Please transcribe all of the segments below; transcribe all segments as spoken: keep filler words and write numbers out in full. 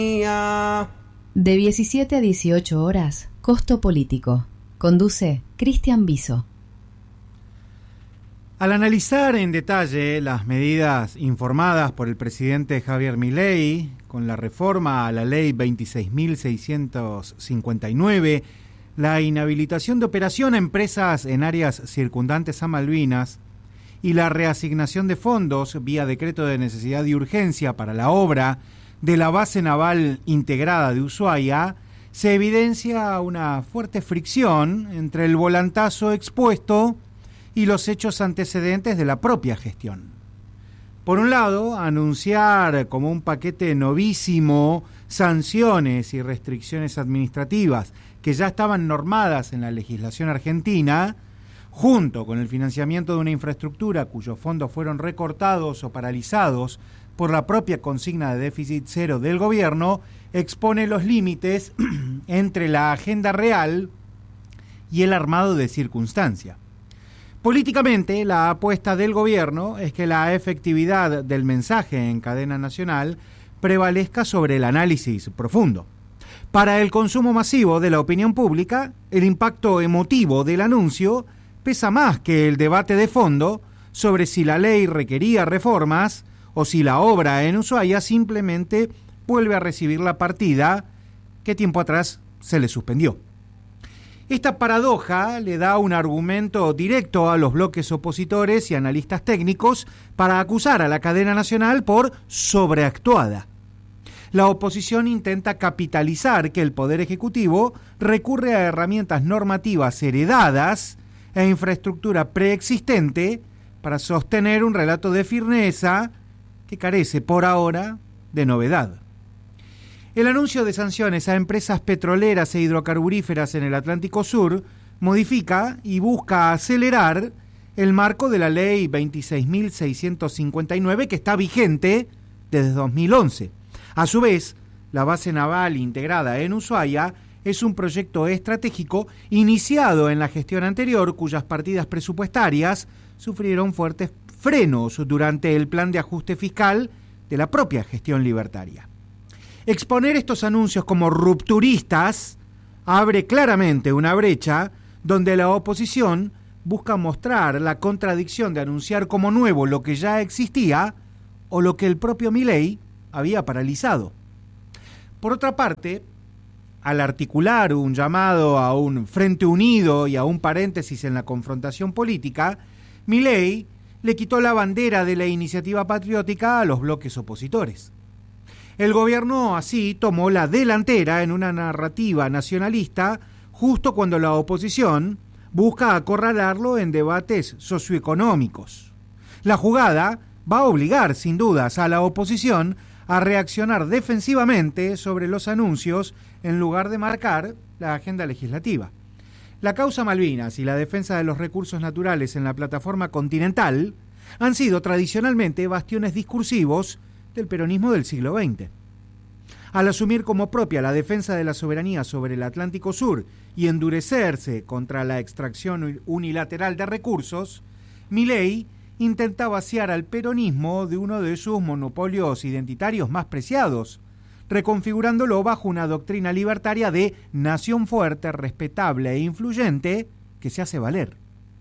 De diecisiete a dieciocho horas, Costo Político. Conduce Cristian Biso. Al analizar en detalle las medidas informadas por el presidente Javier Milei con la reforma a la ley veintiséis mil seiscientos cincuenta y nueve, la inhabilitación de operación a empresas en áreas circundantes a Malvinas y la reasignación de fondos vía decreto de necesidad y urgencia para la obra de la base naval integrada de Ushuaia, se evidencia una fuerte fricción entre el volantazo expuesto y los hechos antecedentes de la propia gestión. Por un lado, anunciar como un paquete novísimo sanciones y restricciones administrativas que ya estaban normadas en la legislación argentina, junto con el financiamiento de una infraestructura cuyos fondos fueron recortados o paralizados por la propia consigna de déficit cero del gobierno, expone los límites entre la agenda real y el armado de circunstancia. Políticamente, la apuesta del gobierno es que la efectividad del mensaje en cadena nacional prevalezca sobre el análisis profundo. Para el consumo masivo de la opinión pública, el impacto emotivo del anuncio pesa más que el debate de fondo sobre si la ley requería reformas o si la obra en Ushuaia simplemente vuelve a recibir la partida que tiempo atrás se le suspendió. Esta paradoja le da un argumento directo a los bloques opositores y analistas técnicos para acusar a la cadena nacional por sobreactuada. La oposición intenta capitalizar que el Poder Ejecutivo recurre a herramientas normativas heredadas e infraestructura preexistente para sostener un relato de firmeza que carece por ahora de novedad. El anuncio de sanciones a empresas petroleras e hidrocarburíferas en el Atlántico Sur modifica y busca acelerar el marco de la ley veintiséis mil seiscientos cincuenta y nueve que está vigente desde dos mil once. A su vez, la base naval integrada en Ushuaia es un proyecto estratégico iniciado en la gestión anterior cuyas partidas presupuestarias sufrieron fuertes frenos durante el plan de ajuste fiscal de la propia gestión libertaria. Exponer estos anuncios como rupturistas abre claramente una brecha donde la oposición busca mostrar la contradicción de anunciar como nuevo lo que ya existía o lo que el propio Milei había paralizado. Por otra parte, al articular un llamado a un frente unido y a un paréntesis en la confrontación política, Milei le quitó la bandera de la iniciativa patriótica a los bloques opositores. El gobierno así tomó la delantera en una narrativa nacionalista justo cuando la oposición busca acorralarlo en debates socioeconómicos. La jugada va a obligar, sin dudas, a la oposición a reaccionar defensivamente sobre los anuncios en lugar de marcar la agenda legislativa. La causa Malvinas y la defensa de los recursos naturales en la plataforma continental han sido tradicionalmente bastiones discursivos del peronismo del siglo veinte. Al asumir como propia la defensa de la soberanía sobre el Atlántico Sur y endurecerse contra la extracción unilateral de recursos, Milei intenta vaciar al peronismo de uno de sus monopolios identitarios más preciados, reconfigurándolo bajo una doctrina libertaria de nación fuerte, respetable e influyente que se hace valer.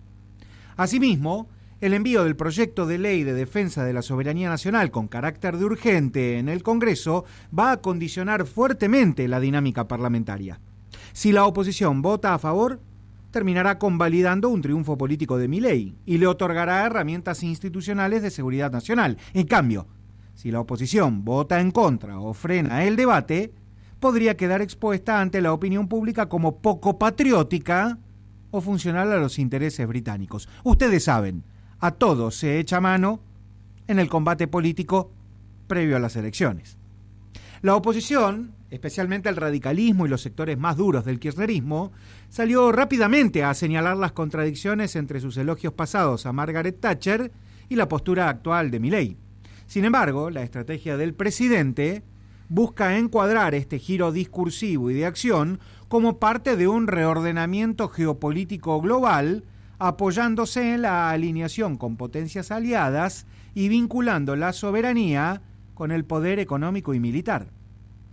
Asimismo, el envío del proyecto de ley de defensa de la soberanía nacional con carácter de urgente en el Congreso va a condicionar fuertemente la dinámica parlamentaria. Si la oposición vota a favor, terminará convalidando un triunfo político de Milei y le otorgará herramientas institucionales de seguridad nacional. En cambio, si la oposición vota en contra o frena el debate, podría quedar expuesta ante la opinión pública como poco patriótica o funcional a los intereses británicos. Ustedes saben, a todo se echa mano en el combate político previo a las elecciones. La oposición, especialmente el radicalismo y los sectores más duros del kirchnerismo, salió rápidamente a señalar las contradicciones entre sus elogios pasados a Margaret Thatcher y la postura actual de Milei. Sin embargo, la estrategia del presidente busca encuadrar este giro discursivo y de acción como parte de un reordenamiento geopolítico global, apoyándose en la alineación con potencias aliadas y vinculando la soberanía con el poder económico y militar.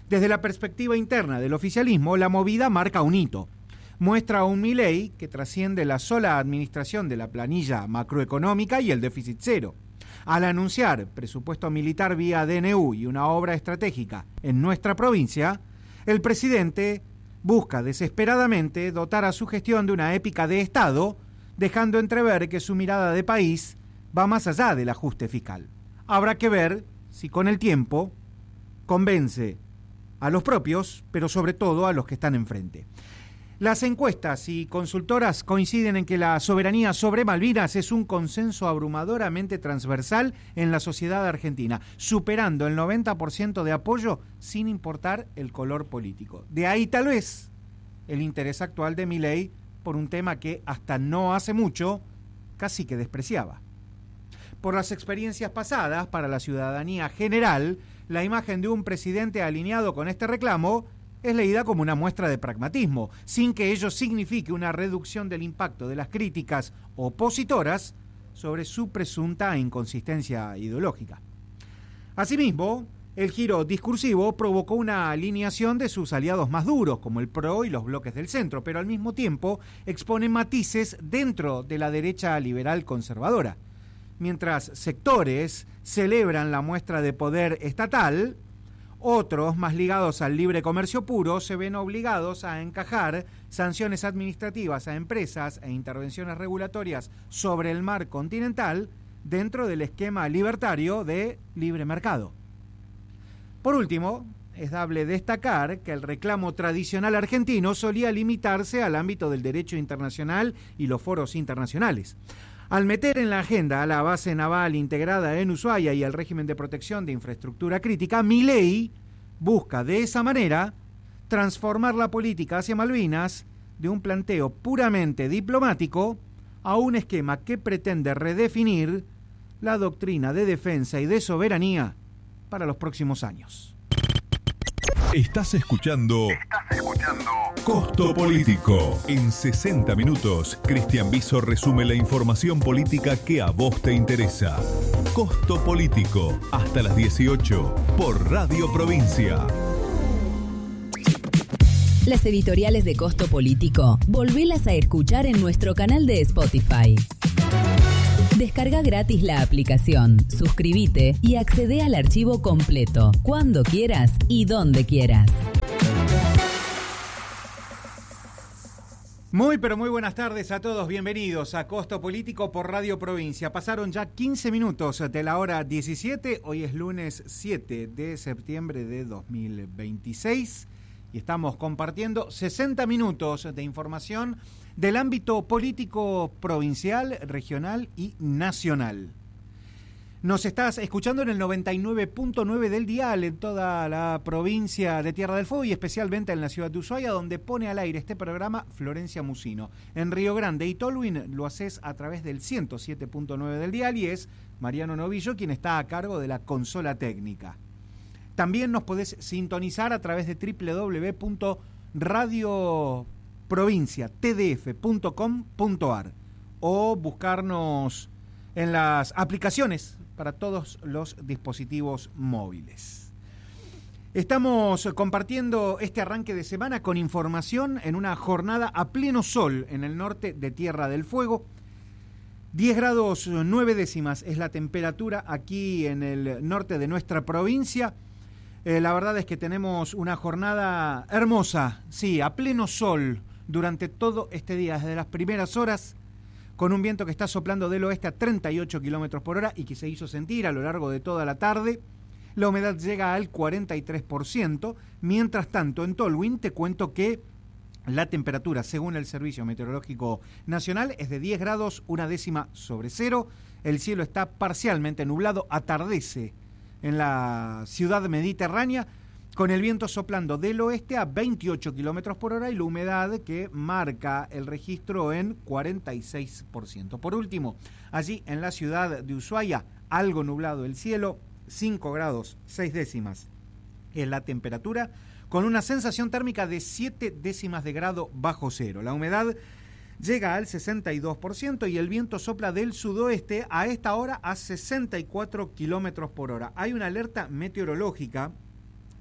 Desde la perspectiva interna del oficialismo, la movida marca un hito. Muestra a un Milei que trasciende la sola administración de la planilla macroeconómica y el déficit cero. Al anunciar presupuesto militar vía D N U y una obra estratégica en nuestra provincia, el presidente busca desesperadamente dotar a su gestión de una épica de Estado, dejando entrever que su mirada de país va más allá del ajuste fiscal. Habrá que ver si con el tiempo convence a los propios, pero sobre todo a los que están enfrente. Las encuestas y consultoras coinciden en que la soberanía sobre Malvinas es un consenso abrumadoramente transversal en la sociedad argentina, superando el noventa por ciento de apoyo sin importar el color político. De ahí tal vez el interés actual de Milei por un tema que hasta no hace mucho casi que despreciaba. Por las experiencias pasadas, para la ciudadanía general, la imagen de un presidente alineado con este reclamo es leída como una muestra de pragmatismo, sin que ello signifique una reducción del impacto de las críticas opositoras sobre su presunta inconsistencia ideológica. Asimismo, el giro discursivo provocó una alineación de sus aliados más duros, como el P R O y los bloques del centro, pero al mismo tiempo expone matices dentro de la derecha liberal conservadora. Mientras sectores celebran la muestra de poder estatal, otros, más ligados al libre comercio puro, se ven obligados a encajar sanciones administrativas a empresas e intervenciones regulatorias sobre el mar continental dentro del esquema libertario de libre mercado. Por último, es dable destacar que el reclamo tradicional argentino solía limitarse al ámbito del derecho internacional y los foros internacionales. Al meter en la agenda a la base naval integrada en Ushuaia y el régimen de protección de infraestructura crítica, Milei busca de esa manera transformar la política hacia Malvinas de un planteo puramente diplomático a un esquema que pretende redefinir la doctrina de defensa y de soberanía para los próximos años. Estás escuchando, Estás escuchando Costo Político. En sesenta minutos, Cristian Biso resume la información política que a vos te interesa. Costo Político, hasta las dieciocho, por Radio Provincia. Las editoriales de Costo Político, volvelas a escuchar en nuestro canal de Spotify. Descarga gratis la aplicación, suscríbete y accede al archivo completo, cuando quieras y donde quieras. Muy pero muy buenas tardes a todos, bienvenidos a Costo Político por Radio Provincia. Pasaron ya quince minutos de la hora diecisiete, hoy es lunes siete de septiembre de dos mil veintiséis y estamos compartiendo sesenta minutos de información del ámbito político provincial, regional y nacional. Nos estás escuchando en el noventa y nueve punto nueve del dial en toda la provincia de Tierra del Fuego y especialmente en la ciudad de Ushuaia, donde pone al aire este programa Florencia Musino. En Río Grande y Tolwyn lo haces a través del ciento siete punto nueve del dial y es Mariano Novillo quien está a cargo de la consola técnica. También nos podés sintonizar a través de doble u doble u doble u punto radio provincia t d f punto com punto a r o buscarnos en las aplicaciones para todos los dispositivos móviles. Estamos compartiendo este arranque de semana con información en una jornada a pleno sol en el norte de Tierra del Fuego. diez grados nueve décimas es la temperatura aquí en el norte de nuestra provincia. Eh, la verdad es que tenemos una jornada hermosa, sí, a pleno sol durante todo este día, desde las primeras horas, con un viento que está soplando del oeste a treinta y ocho kilómetros por hora y que se hizo sentir a lo largo de toda la tarde. La humedad llega al cuarenta y tres por ciento. Mientras tanto, en Tolwyn te cuento que la temperatura, según el Servicio Meteorológico Nacional, es de diez grados, una décima sobre cero. El cielo está parcialmente nublado, atardece en la ciudad mediterránea, con el viento soplando del oeste a veintiocho kilómetros por hora y la humedad que marca el registro en cuarenta y seis por ciento. Por último, allí en la ciudad de Ushuaia, algo nublado el cielo, cinco grados seis décimas es la temperatura, con una sensación térmica de siete décimas de grado bajo cero. La humedad llega al sesenta y dos por ciento y el viento sopla del sudoeste a esta hora a sesenta y cuatro kilómetros por hora. Hay una alerta meteorológica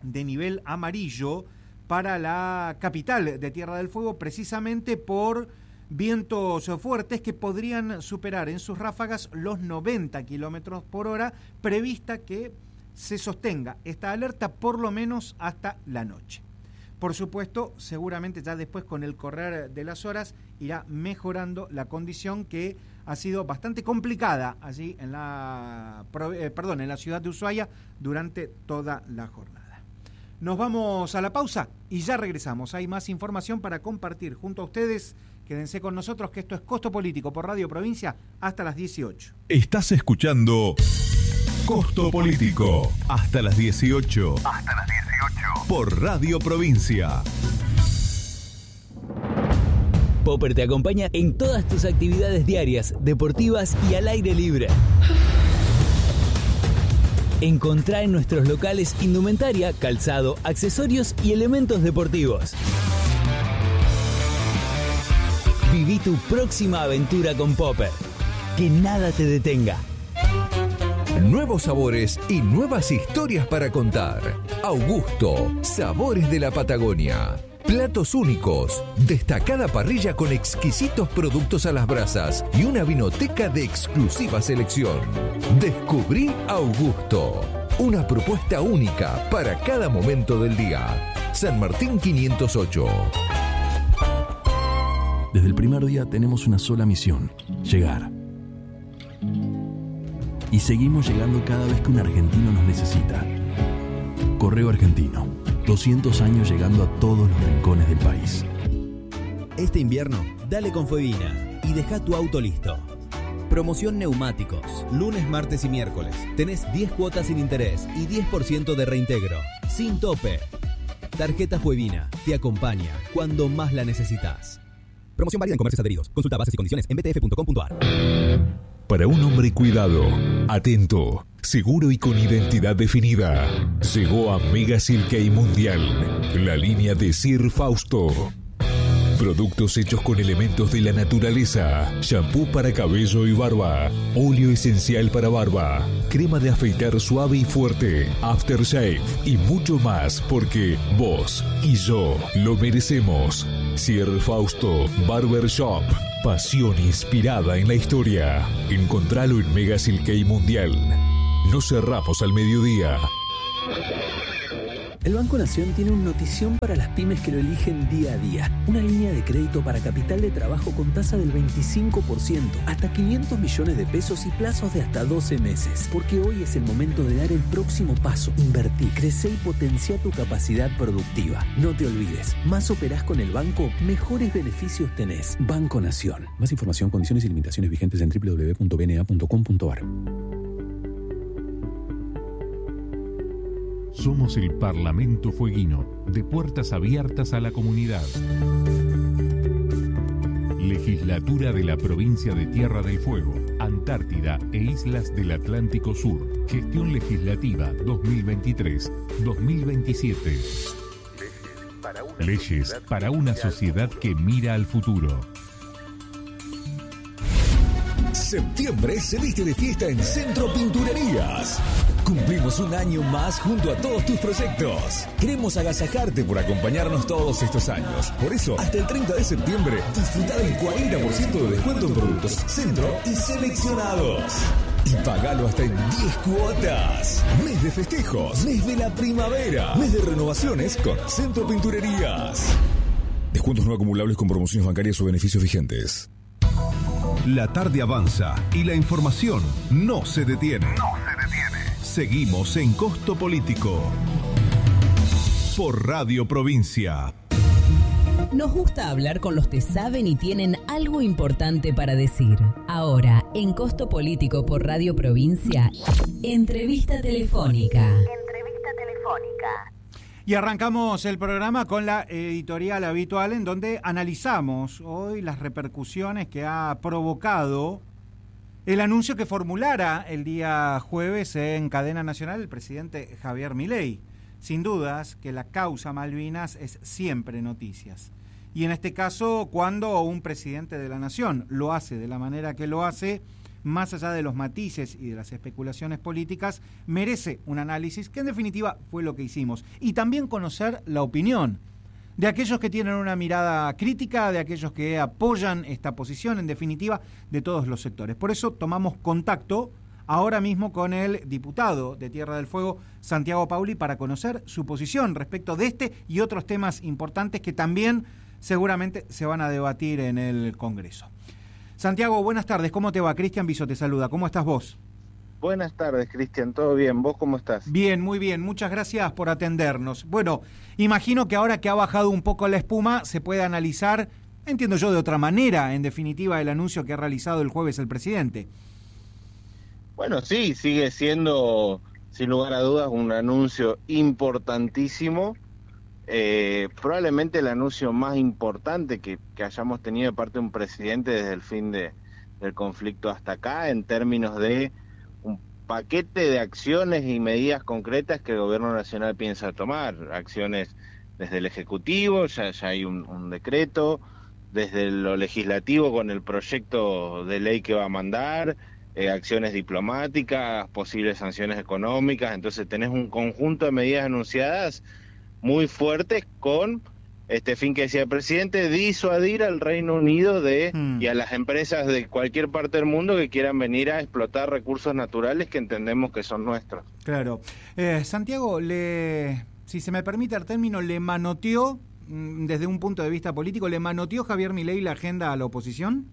de nivel amarillo para la capital de Tierra del Fuego, precisamente por vientos fuertes que podrían superar en sus ráfagas los noventa kilómetros por hora, prevista que se sostenga esta alerta por lo menos hasta la noche. Por supuesto, seguramente ya después con el correr de las horas irá mejorando la condición que ha sido bastante complicada allí en la, eh, perdón, en la ciudad de Ushuaia durante toda la jornada. Nos vamos a la pausa y ya regresamos. Hay más información para compartir junto a ustedes. Quédense con nosotros que esto es Costo Político por Radio Provincia hasta las dieciocho. Estás escuchando Costo Político hasta las dieciocho. Hasta las dieciocho. Por Radio Provincia. Popper te acompaña en todas tus actividades diarias, deportivas y al aire libre. Encontrá en nuestros locales indumentaria, calzado, accesorios y elementos deportivos. Viví tu próxima aventura con Popper. Que nada te detenga. Nuevos sabores y nuevas historias para contar. Augusto, sabores de la Patagonia. Platos únicos, destacada parrilla con exquisitos productos a las brasas y una vinoteca de exclusiva selección. Descubrí Augusto, una propuesta única para cada momento del día. San Martín quinientos ocho. Desde el primer día tenemos una sola misión: llegar. Y seguimos llegando cada vez que un argentino nos necesita. Correo Argentino, doscientos años llegando a todos los rincones del país. Este invierno, dale con Fuevina y deja tu auto listo. Promoción neumáticos, lunes, martes y miércoles. Tenés diez cuotas sin interés y diez por ciento de reintegro, sin tope. Tarjeta Fuevina te acompaña cuando más la necesitas. Promoción válida en comercios adheridos. Consulta bases y condiciones en b t f punto com punto a r. Para un hombre cuidado, atento, seguro y con identidad definida, llegó a Mega Silkei Mundial, la línea de Sir Fausto. Productos hechos con elementos de la naturaleza, shampoo para cabello y barba, óleo esencial para barba, crema de afeitar suave y fuerte, aftershave y mucho más, porque vos y yo lo merecemos. Sir Fausto Barber Shop, pasión inspirada en la historia. Encontralo en Mega Silkei Mundial. No cerramos al mediodía. El Banco Nación tiene una notición para las pymes que lo eligen día a día. Una línea de crédito para capital de trabajo con tasa del veinticinco por ciento, hasta quinientos millones de pesos y plazos de hasta doce meses. Porque hoy es el momento de dar el próximo paso. Invertí, crece y potencia tu capacidad productiva. No te olvides, más operás con el banco, mejores beneficios tenés. Banco Nación. Más información, condiciones y limitaciones vigentes en doble u doble u doble u punto b n a punto com punto a r. Somos el Parlamento Fueguino, de puertas abiertas a la comunidad. Legislatura de la Provincia de Tierra del Fuego, Antártida e Islas del Atlántico Sur. Gestión Legislativa dos mil veintitrés dos mil veintisiete. Leyes para una sociedad que mira al futuro. Septiembre se viste de fiesta en Centro Pinturerías. Cumplimos un año más junto a todos tus proyectos. Queremos agasajarte por acompañarnos todos estos años. Por eso, hasta el treinta de septiembre, disfruta del cuarenta por ciento de descuento en productos Centro y seleccionados. Y pagalo hasta en diez cuotas. Mes de festejos, mes de la primavera, mes de renovaciones con Centro Pinturerías. Descuentos no acumulables con promociones bancarias o beneficios vigentes. La tarde avanza y la información no se detiene. No se detiene. Seguimos en Costo Político por Radio Provincia. Nos gusta hablar con los que saben y tienen algo importante para decir. Ahora, en Costo Político por Radio Provincia, entrevista telefónica. Entrevista telefónica. Y arrancamos el programa con la editorial habitual en donde analizamos hoy las repercusiones que ha provocado el anuncio que formulara el día jueves en cadena nacional el presidente Javier Milei. Sin dudas que la causa Malvinas es siempre noticias. Y en este caso, cuando un presidente de la nación lo hace de la manera que lo hace, más allá de los matices y de las especulaciones políticas, merece un análisis, que en definitiva fue lo que hicimos. Y también conocer la opinión de aquellos que tienen una mirada crítica, de aquellos que apoyan esta posición, en definitiva, de todos los sectores. Por eso tomamos contacto ahora mismo con el diputado de Tierra del Fuego, Santiago Pauli, para conocer su posición respecto de este y otros temas importantes que también seguramente se van a debatir en el Congreso. Santiago, buenas tardes, ¿cómo te va? Cristian Viso te saluda, ¿cómo estás vos? Buenas tardes, Cristian, ¿todo bien? ¿Vos cómo estás? Bien, muy bien, muchas gracias por atendernos. Bueno, imagino que ahora que ha bajado un poco la espuma, se puede analizar, entiendo yo, de otra manera, en definitiva, el anuncio que ha realizado el jueves el presidente. Bueno, sí, sigue siendo, sin lugar a dudas, un anuncio importantísimo, eh, probablemente el anuncio más importante que, que hayamos tenido de parte de un presidente desde el fin de, del conflicto hasta acá, en términos de un paquete de acciones y medidas concretas que el gobierno nacional piensa tomar, acciones desde el Ejecutivo, ya, ya hay un, un decreto, desde lo legislativo con el proyecto de ley que va a mandar, Eh, acciones diplomáticas, posibles sanciones económicas. Entonces tenés un conjunto de medidas anunciadas muy fuertes con este fin que decía el presidente, disuadir al Reino Unido de mm. y a las empresas de cualquier parte del mundo que quieran venir a explotar recursos naturales que entendemos que son nuestros. Claro. Eh, Santiago, le, si se me permite el término, le manoteó, desde un punto de vista político, ¿le manoteó Javier Milei la agenda a la oposición?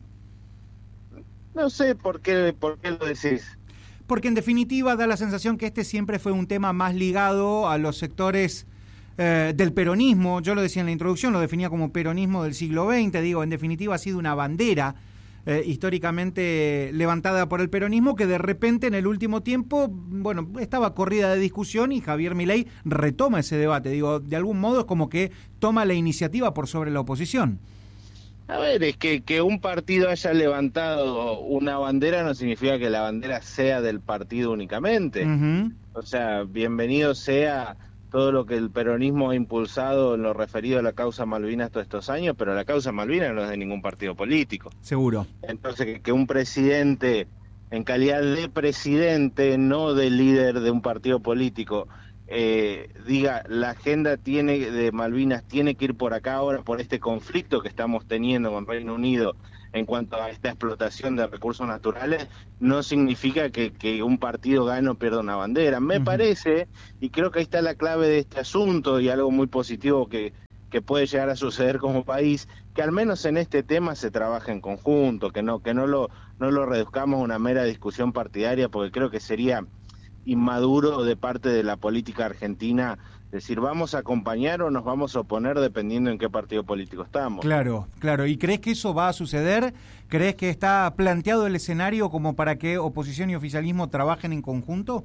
No sé por qué, por qué lo decís. Porque en definitiva da la sensación que este siempre fue un tema más ligado a los sectores eh, del peronismo. Yo lo decía en la introducción, lo definía como peronismo del siglo veinte. Digo, en definitiva ha sido una bandera eh, históricamente levantada por el peronismo que de repente en el último tiempo, bueno, estaba corrida de discusión y Javier Milei retoma ese debate. Digo, de algún modo es como que toma la iniciativa por sobre la oposición. A ver, es que, que un partido haya levantado una bandera no significa que la bandera sea del partido únicamente. Uh-huh. O sea, bienvenido sea todo lo que el peronismo ha impulsado en lo referido a la causa Malvinas todos estos años, pero la causa Malvinas no es de ningún partido político. Seguro. Entonces, que, que un presidente, en calidad de presidente, no de líder de un partido político, Eh, diga, la agenda tiene de Malvinas tiene que ir por acá ahora por este conflicto que estamos teniendo con Reino Unido en cuanto a esta explotación de recursos naturales, no significa que, que un partido gane o pierda una bandera. Me uh-huh. parece, y creo que ahí está la clave de este asunto y algo muy positivo que, que puede llegar a suceder como país, que al menos en este tema se trabaje en conjunto, que no, que no lo, no lo reduzcamos a una mera discusión partidaria, porque creo que sería inmaduro de parte de la política argentina decir vamos a acompañar o nos vamos a oponer dependiendo en qué partido político estamos. Claro, claro. ¿Y crees que eso va a suceder? ¿Crees que está planteado el escenario como para que oposición y oficialismo trabajen en conjunto?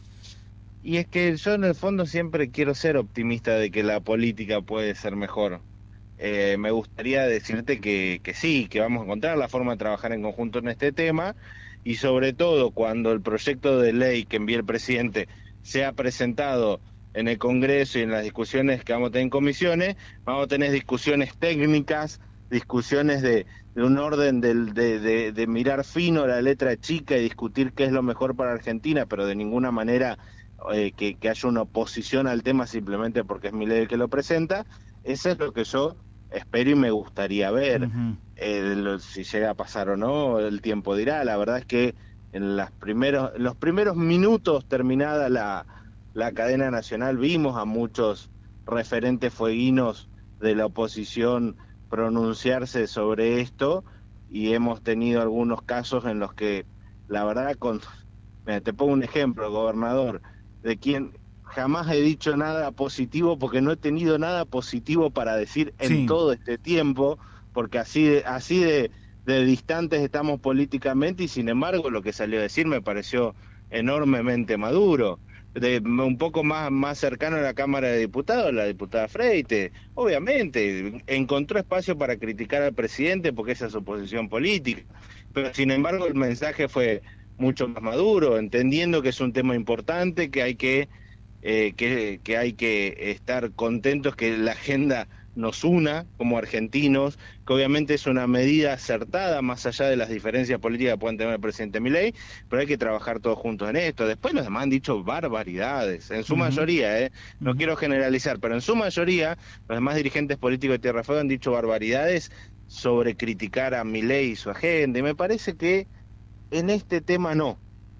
Y es que yo en el fondo siempre quiero ser optimista de que la política puede ser mejor. Eh, me gustaría decirte que, que sí, que vamos a encontrar la forma de trabajar en conjunto en este tema. Y sobre todo cuando el proyecto de ley que envíe el presidente sea presentado en el Congreso y en las discusiones que vamos a tener en comisiones, vamos a tener discusiones técnicas, discusiones de, de un orden de, de, de, de mirar fino la letra chica y discutir qué es lo mejor para Argentina, pero de ninguna manera eh, que, que haya una oposición al tema simplemente porque es Milei el que lo presenta. Eso es lo que yo espero y me gustaría ver. Uh-huh. Eh, lo, si llega a pasar o no, el tiempo dirá. La verdad es que en las primeros, los primeros minutos terminada la, la cadena nacional vimos a muchos referentes fueguinos de la oposición pronunciarse sobre esto y hemos tenido algunos casos en los que la verdad, con, mira, te pongo un ejemplo, gobernador, de quien jamás he dicho nada positivo porque no he tenido nada positivo para decir en sí. todo este tiempo, porque así de, así de, de distantes estamos políticamente y sin embargo lo que salió a decir me pareció enormemente maduro. De, un poco más, más cercano a la Cámara de Diputados, la diputada Freite, obviamente, encontró espacio para criticar al presidente porque esa es su posición política, pero sin embargo el mensaje fue mucho más maduro, entendiendo que es un tema importante, que hay que, eh, que, que hay que estar contentos que la agenda nos una como argentinos, que obviamente es una medida acertada más allá de las diferencias políticas que puedan tener el presidente Milei, pero hay que trabajar todos juntos en esto. Después los demás han dicho barbaridades, en su uh-huh. mayoría, ¿eh? no uh-huh. quiero generalizar, pero en su mayoría los demás dirigentes políticos de Tierra del Fuego han dicho barbaridades sobre criticar a Milei y su agenda, y me parece que en este tema no.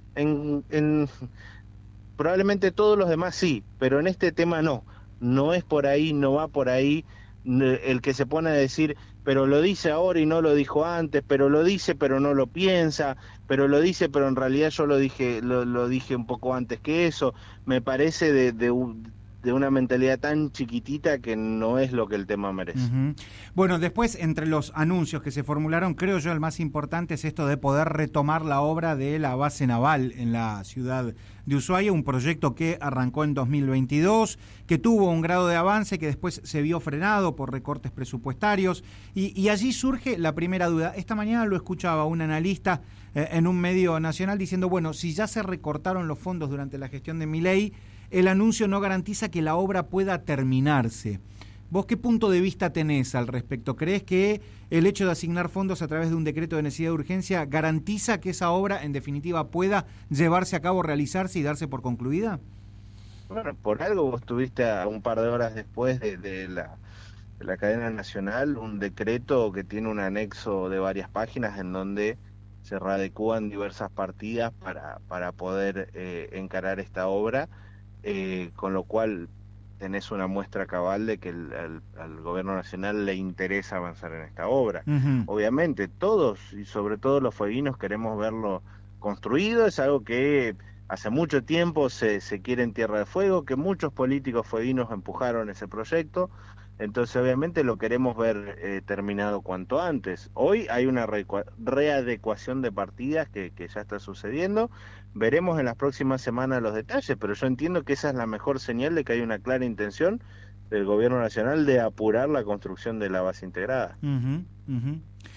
En, en probablemente todos los demás sí, pero en este tema no. No es por ahí, no va por ahí el que se pone a decir, pero lo dice ahora y no lo dijo antes, pero lo dice pero no lo piensa, pero lo dice pero en realidad yo lo dije lo, lo dije un poco antes que eso. Me parece de, de, de una mentalidad tan chiquitita que no es lo que el tema merece. Uh-huh. Bueno, después, entre los anuncios que se formularon, creo yo el más importante es esto de poder retomar la obra de la base naval en la ciudad de Ushuaia, un proyecto que arrancó en dos mil veintidós, que tuvo un grado de avance que después se vio frenado por recortes presupuestarios, y, y allí surge la primera duda. Esta mañana lo escuchaba un analista eh, en un medio nacional diciendo, bueno, si ya se recortaron los fondos durante la gestión de Milei, el anuncio no garantiza que la obra pueda terminarse. ¿Vos qué punto de vista tenés al respecto? ¿Crees que el hecho de asignar fondos a través de un decreto de necesidad de urgencia garantiza que esa obra, en definitiva, pueda llevarse a cabo, realizarse y darse por concluida? Bueno, por algo vos tuviste a un par de horas después de, de, la, de la cadena nacional un decreto que tiene un anexo de varias páginas en donde se readecúan diversas partidas para, para poder eh, encarar esta obra, eh, con lo cual tenés una muestra cabal de que el, el, al gobierno nacional le interesa avanzar en esta obra. Uh-huh. Obviamente todos, y sobre todo los fueguinos, queremos verlo construido. Es algo que hace mucho tiempo se, se quiere en Tierra de Fuego, que muchos políticos fueguinos empujaron ese proyecto, entonces obviamente lo queremos ver eh, terminado cuanto antes. Hoy hay una re- readecuación de partidas que, que ya está sucediendo. Veremos en las próximas semanas los detalles, pero yo entiendo que esa es la mejor señal de que hay una clara intención del gobierno nacional de apurar la construcción de la base integrada. Uh-huh, uh-huh.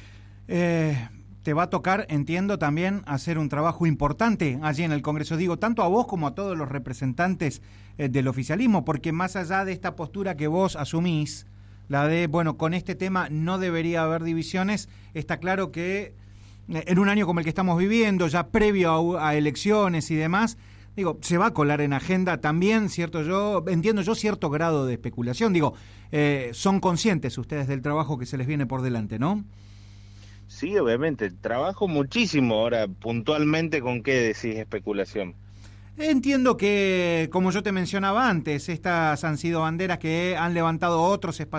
Eh, te va a tocar, entiendo, también hacer un trabajo importante allí en el Congreso, digo, tanto a vos como a todos los representantes eh, del oficialismo, porque más allá de esta postura que vos asumís, la de, bueno, con este tema no debería haber divisiones, está claro que en un año como el que estamos viviendo, ya previo a, a elecciones y demás, digo, se va a colar en agenda también, cierto, yo entiendo yo cierto grado de especulación, digo, eh, son conscientes ustedes del trabajo que se les viene por delante, ¿no? Sí, obviamente, trabajo muchísimo. Ahora, puntualmente, ¿con qué decís especulación? Entiendo que, como yo te mencionaba antes, estas han sido banderas que han levantado otros espacios